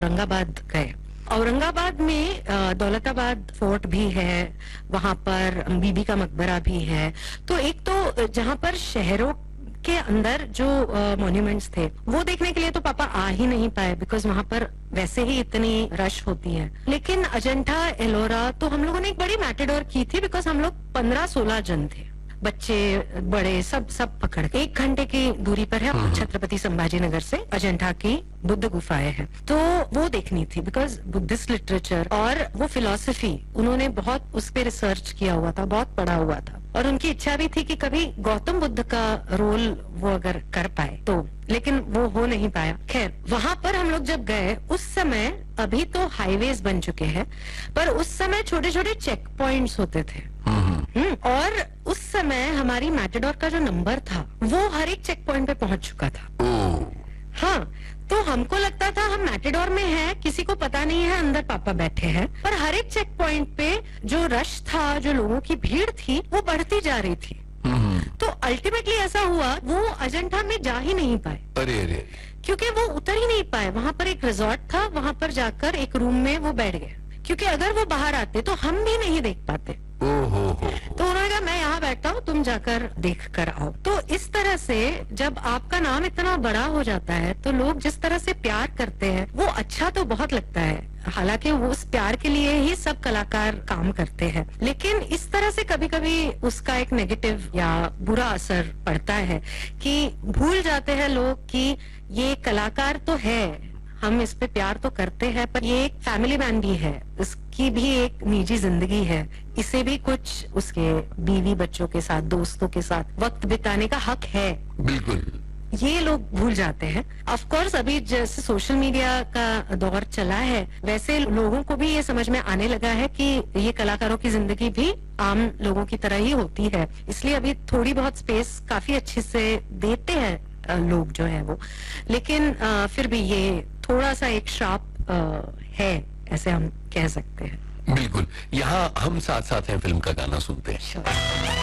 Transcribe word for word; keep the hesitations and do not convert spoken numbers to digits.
औरंगाबाद गए। औरंगाबाद में दौलताबाद फोर्ट भी है, वहां पर बीबी का मकबरा भी है। तो एक तो जहां पर शहरों के अंदर जो मॉन्यूमेंट्स थे वो देखने के लिए तो पापा आ ही नहीं पाए, बिकॉज वहां पर वैसे ही इतनी रश होती है। लेकिन अजंठा एलोरा तो हम लोगों ने एक बड़ी मैटेडोर की थी, बिकॉज हम लोग पंद्रह सोलह जन थे, बच्चे बड़े सब सब पकड़ के। एक घंटे की दूरी पर है छत्रपति संभाजी नगर से अजंठा की बुद्ध गुफाएं हैं, तो वो देखनी थी, बिकॉज बुद्धिस्ट लिटरेचर और वो फिलॉसफी उन्होंने बहुत उस पर रिसर्च किया हुआ था, बहुत पढ़ा हुआ था, और उनकी इच्छा भी थी कि कभी गौतम बुद्ध का रोल वो अगर कर पाए तो, लेकिन वो हो नहीं पाया। खैर, वहां पर हम लोग जब गए उस समय, अभी तो हाईवेज बन चुके हैं, पर उस समय छोटे छोटे चेक पॉइंट्स होते थे। हम्म, और उस समय हमारी मैटाडोर का जो नंबर था वो हर एक चेक पॉइंट पे पहुंच चुका था। हाँ, तो हमको लगता था हम मैटाडोर में हैं, किसी को पता नहीं है अंदर पापा बैठे हैं, पर हर एक चेक पॉइंट पे जो रश था, जो लोगों की भीड़ थी, वो बढ़ती जा रही थी। तो अल्टीमेटली ऐसा हुआ, वो अजंठा में जा ही नहीं पाए। अरे अरे, क्योंकि वो उतर ही नहीं पाए। वहां पर एक रिजॉर्ट था, वहां पर जाकर एक रूम में वो बैठ गए, क्योंकि अगर वो बाहर आते तो हम भी नहीं देख पाते। तो उन्होंने कहा मैं यहाँ बैठता हूँ, तुम जाकर देख कर आओ। तो इस तरह से जब आपका नाम इतना बड़ा हो जाता है तो लोग जिस तरह से प्यार करते हैं वो अच्छा तो बहुत लगता है। हालांकि वो उस प्यार के लिए ही सब कलाकार काम करते हैं, लेकिन इस तरह से कभी कभी उसका एक नेगेटिव या बुरा असर पड़ता है कि भूल जाते हैं लोग कि ये कलाकार तो है, हम इस पे प्यार तो करते हैं, पर ये एक फैमिली मैन भी है, इसकी भी एक निजी जिंदगी है, इसे भी कुछ उसके बीवी बच्चों के साथ, दोस्तों के साथ वक्त बिताने का हक है। बिल्कुल, ये लोग भूल जाते हैं। ऑफ कोर्स अभी जैसे सोशल मीडिया का दौर चला है, वैसे लोगों को भी ये समझ में आने लगा है कि ये कलाकारों की जिंदगी भी आम लोगों की तरह ही होती है, इसलिए अभी थोड़ी बहुत स्पेस काफी अच्छे से देते हैं लोग जो है वो। लेकिन आ, फिर भी ये थोड़ा सा एक श्राप आ, है, ऐसे हम कह सकते हैं। बिल्कुल। यहाँ हम साथ साथ हैं, फिल्म का गाना सुनते हैं। Sure.